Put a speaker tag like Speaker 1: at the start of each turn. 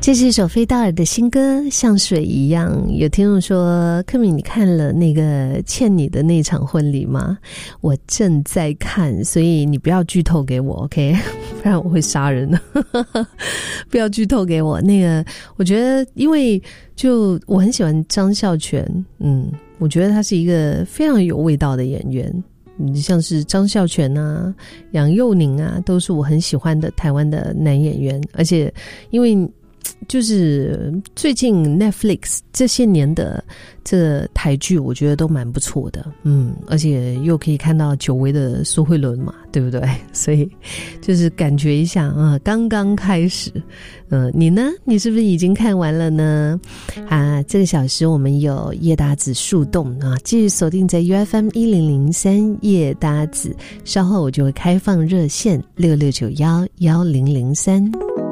Speaker 1: 这是一首菲道尔的新歌《像水一样》。有听众说，克敏，你看了那个欠你的那场婚礼吗？我正在看，所以你不要剧透给我 OK， 不然我会杀人的不要剧透给我。那个我觉得因为就我很喜欢张孝全，我觉得他是一个非常有味道的演员，像是张孝全啊、杨佑宁啊，都是我很喜欢的台湾的男演员。而且因为就是最近 Netflix 这些年的这个台剧我觉得都蛮不错的，而且又可以看到久违的苏慧伦嘛，对不对？所以就是感觉一下刚刚开始。你呢？你是不是已经看完了呢？这个小时我们有叶达子树洞继续锁定在 UFM 1003叶达子，稍后我就会开放热线66911003。